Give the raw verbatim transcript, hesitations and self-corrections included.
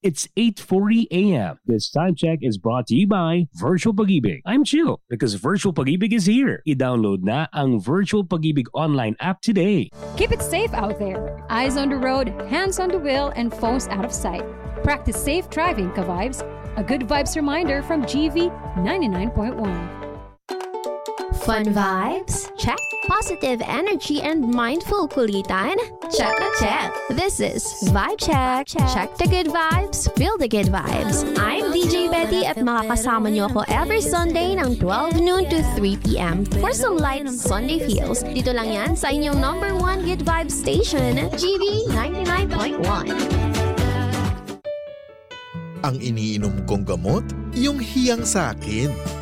It's eight forty a.m. This time check is brought to you by Virtual Pag-ibig. I'm chill because Virtual Pag-ibig is here. I-download na ang Virtual Pag-ibig online app today. Keep it safe out there. Eyes on the road, hands on the wheel, and phones out of sight. Practice safe driving, ka-vibes. A good vibes reminder from G V ninety-nine point one. Fun vibes? Check. Positive energy and mindful kulitan? Check na check. This is Vibe Check. Check the good vibes, feel the good vibes. I'm D J Betty at makakasama niyo ako every Sunday ng twelve noon to three p.m. for some light Sunday feels. Dito lang yan sa inyong number one good vibes station, G V ninety-nine point one. Ang iniinom kong gamot, yung hiyang sa akin.